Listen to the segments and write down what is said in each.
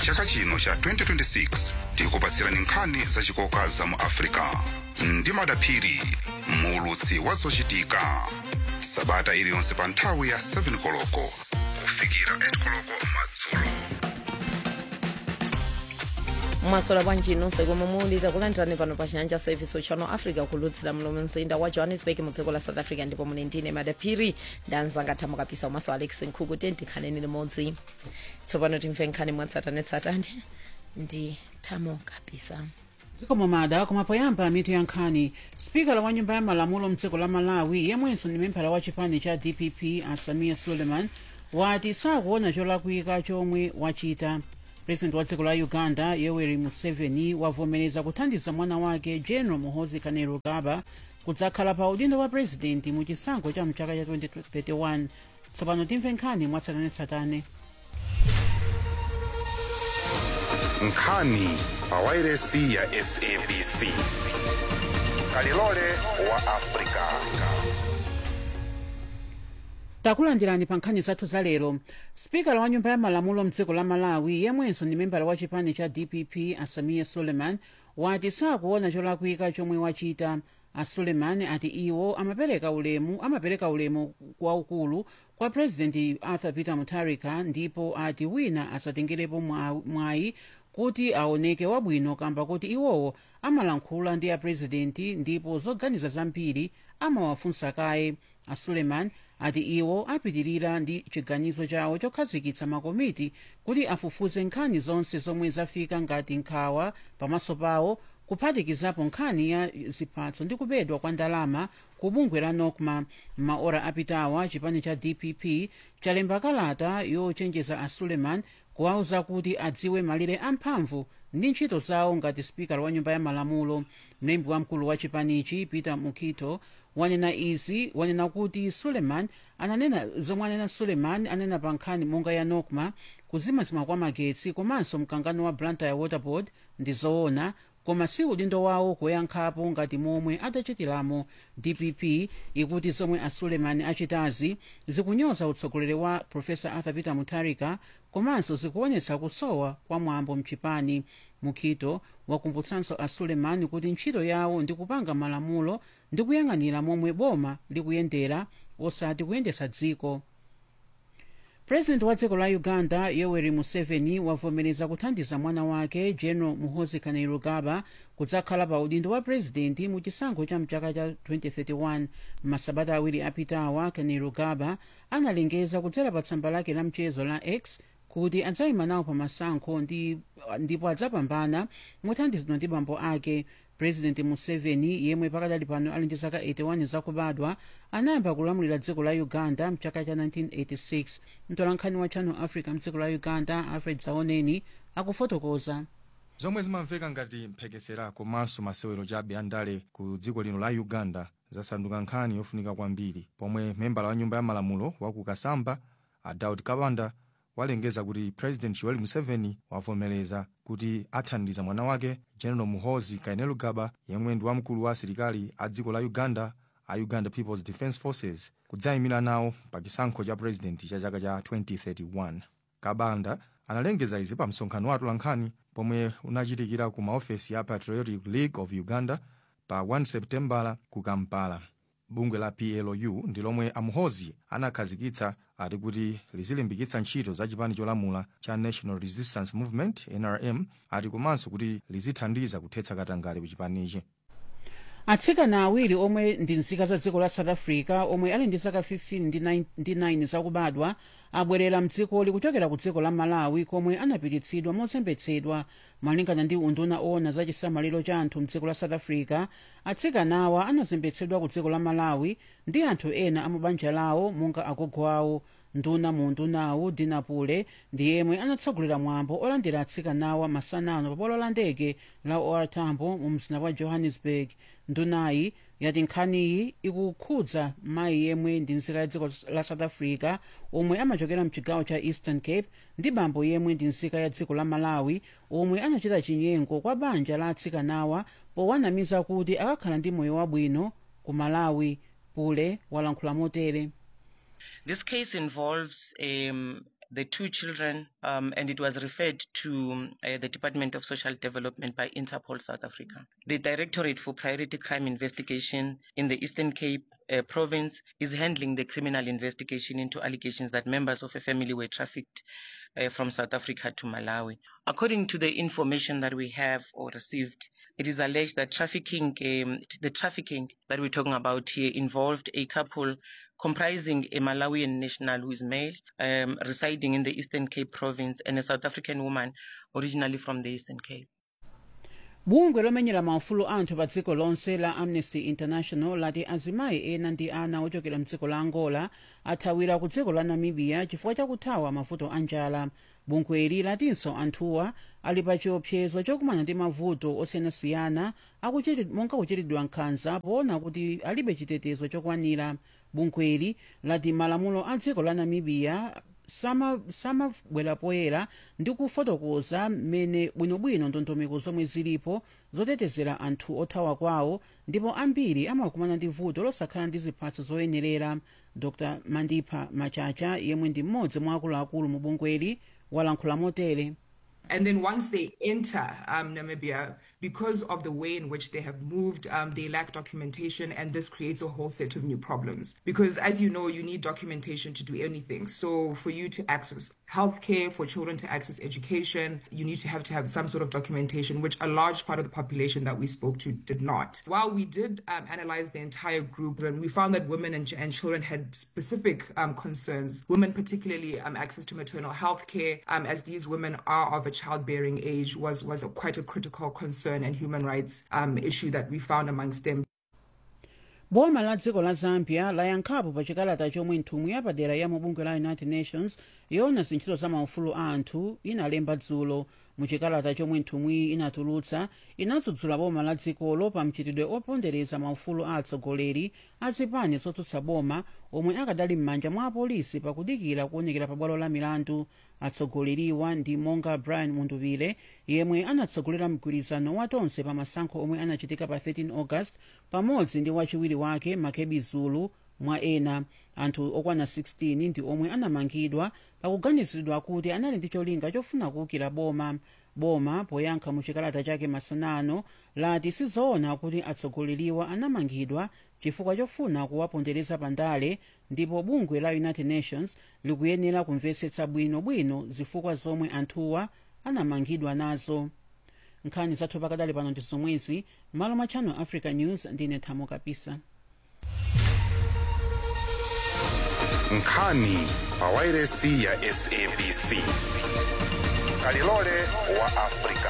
chaka chino cha 2026 tikupatsirani nkhani zachikoka za mu Africa ndi madaphiri muulutsi wa zochitika sabata iliyonse pa nthawi ya 7 koloko kufikira 8 koloko madzulo. mwasola bwanji nonse komwe muli takulandirani pano pa Chanja Service Channel Africa kulutsira muno mzinda wa Johannesburg mu dziko la South Africa, ndipo muli ndine madaphiri ndanzanga thamo kapisa umaso Alex Nkhuku tikhaleni limodzi. Tsopano timve nkhani mwatsatanetsatane ndi thamo kapisa. zikomo mada kumapoyamba mitu ya nkhani. spikala wa nyumba ya malamulo mdziko la Malawi yemwenso ndi membala wa chipani cha DPP Samia Suleiman wati sakuona cholakwika chomwe wachita. President wa dziko la Uganda Yoweri Museveni wavomereza kuthandiza mwana wake General Muhoozi Kainerugaba kudzakhala pa udindo wa president mu chisankho cha mchaka cha 2031. Tsopano timve nkhani mwatsatanetsatane. Nkhani pa wailesi ya SABC. Kalilole wa Africa. takulandirani pa nkhani zathu za lero. spikala wa nyumba ya malamulo mdziko la Malawi yemwenso ndi membala wa chipani cha DPP Samia Suleiman wati sakuona cholakwika chomwe wachita. Suleiman ati iwo amapereka ulemu kwaukulu kwa president Arthur Peter Mutharika, ndipo ati wina asatengerepo mwayi kuti aoneke wabwino kamba kuti iwowo amalankhula ndi a presidenti ndipo zoganiza zambiri amawafunsa kaye. Suleiman ati iwo apitirira ndi chiganizo chawo chokhazikitsa makomiti kuti afufuze nkhani zonse zomwe zafika ngati nkhawa pamaso pawo, kuphatikizapo nkhani ya ziphatso ndi kubedwa kwa ndalama ku bungwe la NOCMA. maora apitawa chipani cha DPP chalemba kalata yochenjeza Suleiman kuwauza kuti adziwe malire amphamvu ndi ntchito zawo ngati spikala wa nyumba ya malamulo. mlembi wamkulu wa chipanichi Peter Mukito wanena kuti Suleiman anena pa nkhani monga ya NOCMA, kuzimazima kwa magetsi komanso mkangano wa Blantyre Water Board ndi zoona, koma si udindo wawo kuyankhapo ngati momwe adachitiramo. DPP ikuti zomwe Suleiman achitazi zikunyoza utsogoleri wa Profesa Arthur Peter Mutharika komanso zikuonetsa kusowa kwa mwambo mchipani. Mukito wakumbutsanso Suleiman kuti ntchito yawo ndi kupanga malamulo ndi kuyang'anira momwe boma likuyendera osati kuyendetsa dziko. President wa dziko la Uganda Yoweri Museveni wavomereza kuthandiza mwana wake General Muhoozi Kainerugaba kudzakhala pa udindo wa president mu chisankho cha mchaka cha 2031. masabata awiri apitawa Kainerugaba analengeza kudzera pa tsamba lake la mchezo la X kuti adzayima nawo pa masankho ndipo adzapambana mothandizidwa ndi bambo ake. President Museveni yemwe pakadali pano ali ndi zaka 81 zakubadwa anayamba kulamulira dziko la Uganda mchaka cha 1986. mtolankhani wa Channel Africa mdziko la Uganda Alfred Zaoneni akufotokoza. zomwe zimamveka ngati mphekesera komanso masewero chabe andale ku dziko lino la Uganda zasanduka nkhani yofunika kwambiri, pomwe membala wa nyumba ya malamulo wa ku Kasamba Daud Kabanda walengeza kuti President Yoweri Museveni wavomereza kuti athandiza mwana wake General Muhoozi Kainerugaba yemwe ndi wamkulu wa asilikali a dziko la Uganda a Uganda People's Defence Forces kudzayimira nawo pa chisankho cha president cha chaka cha 2031. Kabanda analengeza izi pa msonkhano wa atolankhani pomwe unachitikira ku maofesi ya Patriotic League of Uganda pa 1 Septembala ku Kampala. bungwe la PLU ndi lomwe Muhoozi anakhazikitsa ati kuti lizilimbikitsa ntchito za chipani cholamula cha National Resistance Movement NRM, ati komanso kuti lizithandiza kuthetsa katangale ku chipanichi. atsikana awiri omwe ndi nzika za dziko la South Africa omwe ali ndi zaka 15 ndi 9 zakubadwa abwerera mdzikoli kuchokera ku dziko la Malawi komwe anapititsidwa mozembetsedwa malingana ndi unduna oona za chisamaliro cha anthu mdziko la South Africa. atsikanawa anazembetsedwa ku dziko la Malawi ndi anthu ena amabanja lawo monga agogo awo. nduna mu ndunawu Dinapule ndi yemwe anatsogolera mwambo olandira atsikanawa masanano pa bwalo la ndege la OR Tambo mu mzinda wa Johannesburg. ndunayi yati nkhaniyi ikukhudza mayi yemwe ndi nzika ya dziko la South Africa omwe amachokera mchigawo cha Eastern Cape ndi bambo yemwe ndi nzika ya dziko la Malawi omwe anachita chinyengo kwa banja la atsikanawa powanamiza kuti akakhala ndi moyo wabwino ku Malawi. Pule walankhula motere. This case involves the 2 children, and it was referred to the Department of Social Development by Interpol South Africa. The Directorate for Priority Crime Investigation in the Eastern Cape province is handling the criminal investigation into allegations that members of a family were trafficked from South Africa to Malawi. According to the information that we have or received, it is alleged that the trafficking that we're talking about here involved a couple comprising a Malawian national who is male, residing in the Eastern Cape province, and a South African woman originally from the Eastern Cape. bungwe lomenyera maufulu anthu pa dziko lonse la Amnesty International lati azimayi ena ndi ana ochokera mdziko la Angola athawira ku dziko la Namibia chifukwa chakuthawa mavuto a njala. bungweli latinso anthuwa ali pa chiopsezo chokumana ndi mavuto osiyanasiyana monga kuchitidwa nkhanza poona kuti alibe chitetezo chokwanira. bungweli lati malamulo a dziko la Namibia samabwera poyera ndi kufotokoza mmene bwinobwino ndondomeko zomwe zilipo zotetezera anthu othawa kwawo, ndipo ambiri amakumana ndi vuto losakhala ndi ziphatso zoyenerera. Dr Mandipha Machacha yemwe ndi mmodzi mwa akuluakulu mu bungweli walankhula motere. And then once they enter Namibia, because of the way in which they have moved, they lack documentation, and this creates a whole set of new problems. Because as you know, you need documentation to do anything. So for you to access healthcare, for children to access education, you need to have some sort of documentation, which a large part of the population that we spoke to did not. While we did analyze the entire group, and we found that women and children had specific concerns. Women particularly access to maternal health care, as these women are of a childbearing age, was quite a critical concern and human rights issue that we found amongst them. boma la dziko la Zambia layankhapo pa chikalata chomwe nthumwi yapadera ya mubungwe la United Nations yoona zintchito za maufulu a anthu inalemba dzulo. muchikalata chomwe nthumwi inatulutsa inadzudzula boma la dzikolo pa mchitidwe opondereza maufulu a atsogoleri a zipani zotsutsa boma omwe akadali m'manja mwa apolisi pakudikira kuonekera pa bwalo la milandu. atsogoleriwa ndi monga Brian Munduvile yemwe anatsogolera mgwirizano wa tonse pa masankho omwe anachitika pa 13 August pamodzi ndi wachiwiri wake Makebi Zulu mwa ena. anthu okwana 16 ndi omwe anamangidwa pakuganiziridwa kuti anali ndi cholinga chofuna kuwukira boma poyankha mu chikalata chake masanano lati sizoona kuti atsogoleriwa anamangidwa chifukwa chofuna kuwapondereza pandale, ndipo bungwe la United Nations likuyenera kumvetsetsa bwinobwino zifukwa zomwe anthuwa anamangidwa nazo. nkhani zathu pakadali pano ndi zomwezi. malo mwa Channel Africa News ndine Thamo Kapisa. nkhani pawairesi ya SABC kalilole wa Afrika.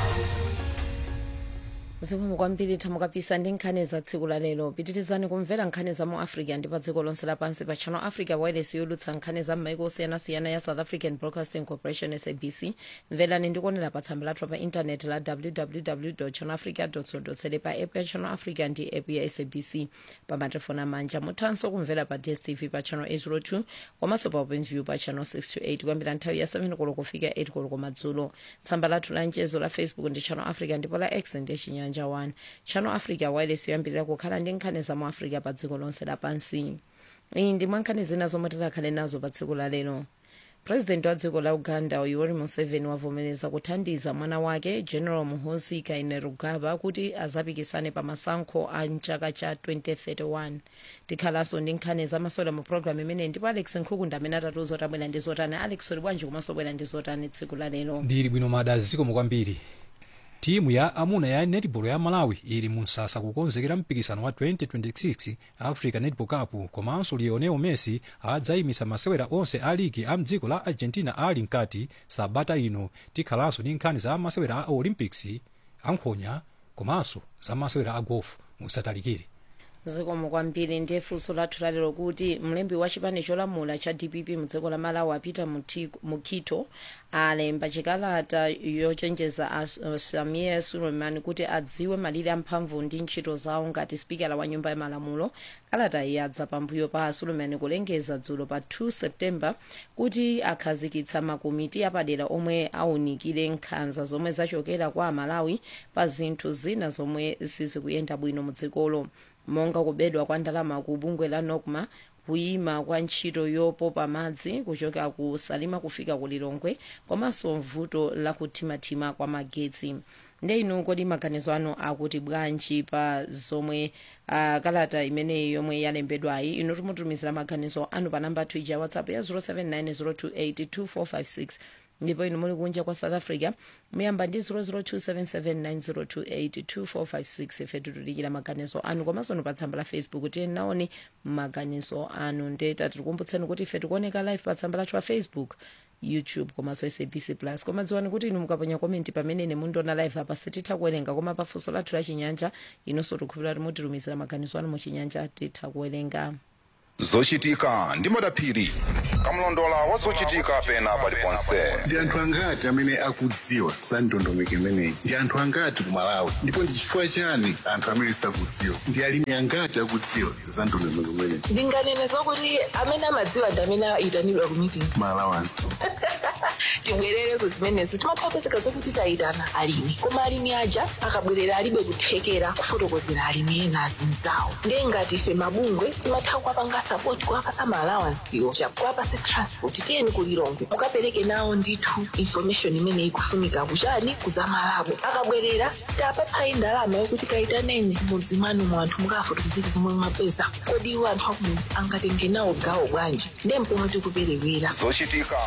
zikomo kwambiri Thamo Kapisa ndi nkhani za tsiku la lero. pitirizani kumvera nkhani za mu Africa ndi pa dziko lonse lapansi pa Channel Africa wireless yolutsa nkhani za m'maiko osiyanasiyana ya South African Broadcasting Corporation SABC. mverani ndikuonera pa tsamba lathu pa intaneti la www.channelafrica.co.za, pa app ya Channel Africa ndi app ya SABC pa matelefoni amanja. muthanso kumvera pa DSTV pa Channel 802 komanso pa OpenView pa Channel 628 kuyambira nthawi ya 7 koloko kufika 8 koloko madzulo. tsamba lathu la mchezo la Facebook ndi Channel Africa ndipo la X ndi Chinyanja 1. Channel Africa wireless yoyambirira kukhala ndi nkhani za mu Africa pa dziko lonse lapansi. iyi ndi mwa nkhani zina zomwe tikhale nazo pa tsiku la lero. President wa dziko la Uganda Yoweri Museveni wavomereza kuthandiza mwana wake General Muhoozi Kainerugaba kuti azapikisane pa masankho a mchaka cha 2031. tikhalanso ndi nkhani zamasewera mu program imene ndipo Alex Nkhukunda amene atatiuza kuti abwera ndi zotani. Alex uli bwanji komanso bwera ndi zotani tsiku la lero? ndili bwino madazi zikomo kwambiri. timu ya amuna ya netball ya Malawi ili musasa kukonzekera mpikisano wa 2026 Africa Netball Cup, komanso Lionel Messi adzayimisa masewera onse a ligi a mdziko la Argentina ali mkati sabata ino. tikhalanso ndi nkhani za masewera a Olympics, ankhonya komanso za masewera a golf musatalikire. zikomo kwambiri. ndiye funso lathu lalero kuti mlembi wa chipani cholamula cha DPP mudziko la Malawi apita Mukito alemba chikalata yochenjeza Samia Suleiman kuti adziwe malire amphamvu ndi ntchito zawo ngati spikala wa nyumba ya malamulo. kalata iyi yadza pambuyo pa Suleiman kulengeza dzulo pa 2 September kuti akhazikitsa makomiti apadera omwe aunikire nkhanza zomwe zachokera kwa Malawi pa zinthu zina zomwe sizikuyenda bwino mudzikolo, monga kubedwa kwa ndalama ku bungwe la NOCMA, kuyima kwa ntchito yopopa madzi kuchoka ku Salima kufika ku Lilongwe komanso vuto la kuthimathima kwa magetsi. Nde inu kodi maganizo anu akuti bwanji pa zomwe kalata imeneyi yomwe yalembedwayi? Inu timutumizira maganizo anu pa namba ya WhatsApp ya 0790282456 ndipo inu muli kunja kwa South Africa muyamba ndi 0027790282456. ife tikudikira maganizo anu komanso pa tsamba la Facebook tiyenaoni maganizo anu. Ndeta tikukumbutseni kuti ife tikuoneka live pa tsamba lathu la Facebook, YouTube komanso SABC Plus. Koma dziwani kuti inu mukaponya komenti pamene mundiona live apa sititha kuwerenga, koma pa funso lathu la chinyanja inonso tikukhulupirira kuti mutitumizira maganizo anu mu chinyanja titha kuwerenga. zochitika ndi madaphiri kamlondola wa zochitika pena paliponse. Ndi anthu angati amene akudziwa za ndondomeko imeneyi? Ndi anthu angati ku Malawi? Ndipo ndi chifukwa chani anthu amene sakudziwa? Ndi alimi angati akudziwa za ndondomeko imeneyi? Ndinganene zokuti amene amadziwa ndi amene ayitanidwa ku meeting. Malawanso. Tibwerere ku zimenezo timathapezeka zokuti tayitana alimi, koma alimi aja akabwerera alibe kuthekera kufotokozera alimi ena azinzawo. Ndiye ngati ife mabungwe timatha kuwapanga support kuwapasa maalawansiwo kuwapasa transport tiyeni ku Lilongwe mukapereke nawo ndithu information imene ikufunika kuchani kuzamalabo. Akabwerera tapatsayi ndalama yokuti kayitaneni mudzi mwanu mu anthu mukafotokozera zomwe mwapeza. Kodi iwo anthu akumudzi angatenge nawo gawo bwanji? Ndiye mpomwe tikuperewera. zochitika